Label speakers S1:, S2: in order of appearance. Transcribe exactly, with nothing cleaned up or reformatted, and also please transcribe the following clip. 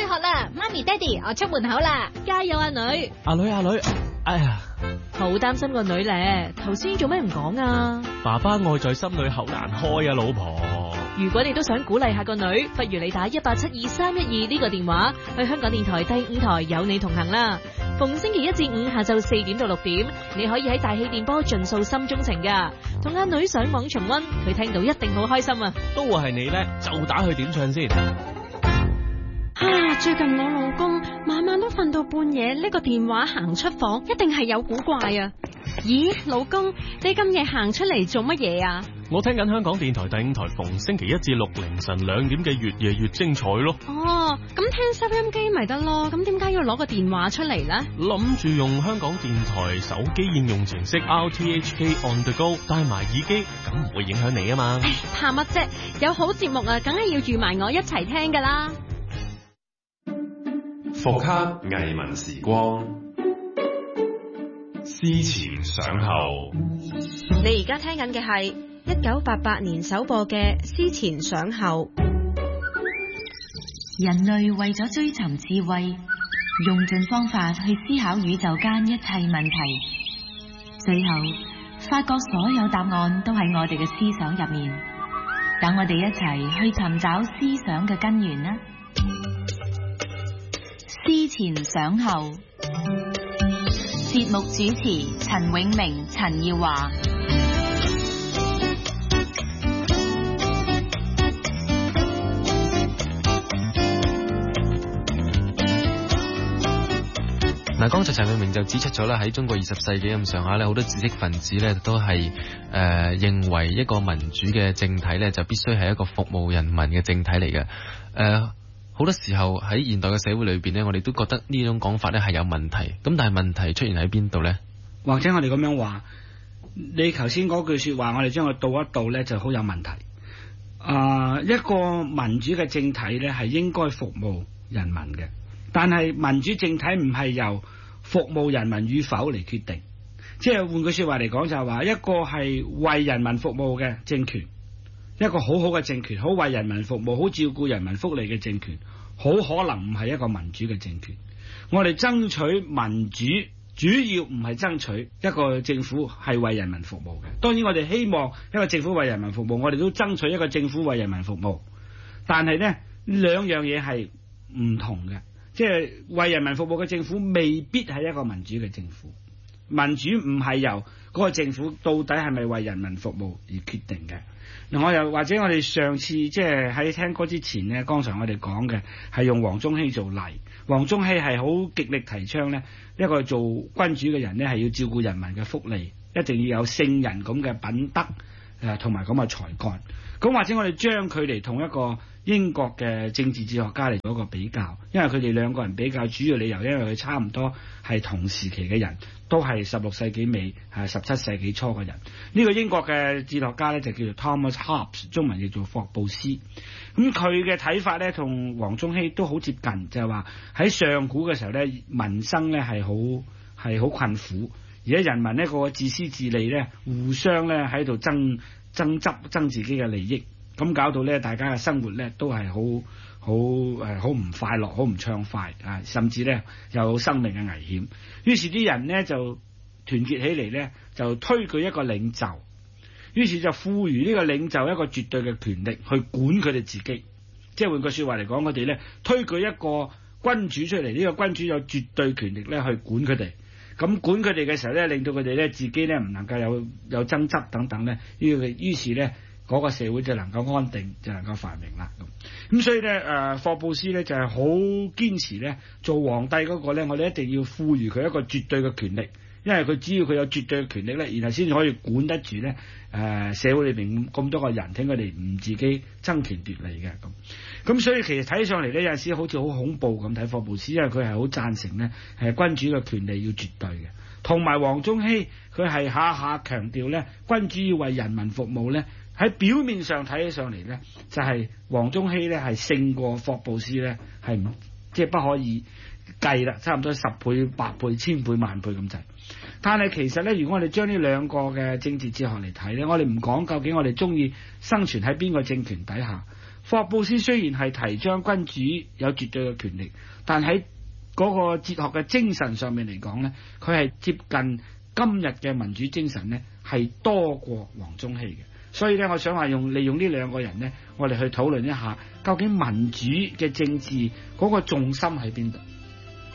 S1: 學啦，媽咪爹哋，我出門口啦，
S2: 加油啊女！
S3: 阿女阿女，哎呀，
S2: 好擔心個女咧，頭先做咩唔講啊？
S3: 爸爸愛在心裏口難開啊，老婆。
S2: 如果你都想鼓勵下個女，不如你打一八七二三一二呢個電話去香港電台第五台有你同行啦。逢星期一至五下晝四點到六點，你可以喺大氣電波盡訴心中情噶，同阿女上網重溫，佢聽到一定好開心啊！
S3: 都話係你咧，就打去點唱先。
S4: 啊！最近我老公晚晚都瞓到半夜，呢個電話行出房，一定係有古怪啊！咦，老公，你咁夜行出嚟做乜嘢啊？
S3: 我聽緊香港電台第五台逢星期一至六凌晨兩點嘅越夜越精彩咯。
S4: 哦，咁聽收音機咪得咯，咁點解要攞個電話出嚟呢？
S3: 諗住用香港電台手機應用程式 R T H K On The Go 帶埋耳機，咁唔會影響你啊嘛。
S4: 唉，怕乜啫？有好節目啊，梗係要預埋我一齊聽噶啦。
S5: 復刻藝文時光，思前想後。
S4: 你而家聽緊嘅係一九八八年首播嘅《思前想後》。
S6: 人類為咗追尋智慧，用盡方法去思考宇宙間一切問題，最後發覺所有答案都喺我哋嘅思想入面。等我哋一齊去尋找思想嘅根源啦！思前想後，節目主持陳永明、陳耀華。
S7: 嗱，剛才陳永明就指出咗啦，喺中國二十世紀咁上下咧，好多知識分子咧都係誒、呃、認為一個民主嘅政體咧就必須係一個服務人民嘅政體嚟嘅。誒、呃，好多時候喺現代嘅社會裏邊咧，我哋都覺得呢種講法咧係有問題。咁但係問題出現喺邊度咧？
S8: 或者我哋咁樣話，你頭先嗰句說話，我哋將佢倒一倒咧，就好有問題。啊、呃，一個民主嘅政體咧係應該服務人民嘅。但係民主政體唔係由服務人民與否嚟決定，即係換句說話嚟講就係話，一個係為人民服務嘅政權，一個好好嘅政權，好為人民服務，好照顧人民福利嘅政權，好可能唔係一個民主嘅政權。我哋爭取民主主要唔係爭取一個政府係為人民服務嘅，當然我哋希望一個政府為人民服務，我哋都爭取一個政府為人民服務，但係呢兩樣嘢係唔同嘅。即係為人民服務嘅政府未必係一個民主嘅政府，民主唔係由嗰個政府到底係咪為人民服務而決定嘅。嗱，我又或者我哋上次即係喺聽歌之前呢，剛才我哋講嘅係用黃宗羲做例，黃宗羲係好極力提倡呢一個做君主嘅人呢係要照顧人民嘅福利，一定要有聖人咁嘅品德誒同埋咁嘅才幹。咁或者我哋將佢嚟同一個英國嘅政治哲學家嚟做一個比較，因為佢哋兩個人比較主要理由，因為佢差唔多係同時期嘅人，都係十六世紀尾係十七世紀初嘅人。呢、這個英國嘅哲學家咧就叫做 Thomas Hobbes， 中文叫做霍布斯。咁佢嘅睇法咧同黃宗羲都好接近，就係話喺上古嘅時候咧，民生咧係好係好困苦，而家人民呢個自私自利咧，互相咧喺度爭爭執爭自己嘅利益。咁搞到咧，大家嘅生活咧都係好好誒，好唔快樂，好唔暢快啊！甚至咧有生命嘅危險。於是啲人呢就團結起嚟咧，就推舉一個領袖。於是就賦予呢個領袖一個絕對嘅權力去管佢哋自己。即係換句説話嚟講，我哋咧推舉一個君主出嚟，呢、這個君主有絕對權力咧去管佢哋。咁管佢哋嘅時候咧，令到佢哋咧自己咧唔能夠有有爭執等等咧。於於是咧。嗰個社會就能夠安定，就能夠繁榮啦。咁咁所以咧，誒、呃、霍布斯咧就係好堅持咧，做皇帝嗰個咧，我哋一定要賦予佢一個絕對嘅權力，因為佢只要佢有絕對嘅權力咧，然後先至可以管得住咧誒、呃、社會裏邊咁多個人，聽佢哋唔自己爭權奪利嘅咁。咁所以其實睇上嚟咧，有陣時好似好恐怖咁睇霍布斯，因為佢係好贊成咧係君主嘅權利要絕對嘅，同埋黃宗羲佢係下下強調咧君主要為人民服務咧。喺表面上睇起上嚟咧，就係、是、黃宗羲咧係勝過霍布斯咧，係唔即係不可以計啦，差唔多十倍、百倍、千倍、萬倍咁滯。但係其實咧，如果我哋將呢兩個嘅政治哲學嚟睇咧，我哋唔講究竟我哋中意生存喺邊個政權底下， 霍布斯雖然係提倡君主有絕對嘅權力，但喺嗰個哲學嘅精神上面嚟講呢，佢係接近今日嘅民主精神呢，係多過黃宗熹嘅。所以咧，我想話用利用呢兩個人呢，我哋去討論一下究竟民主嘅政治嗰個重心喺邊度。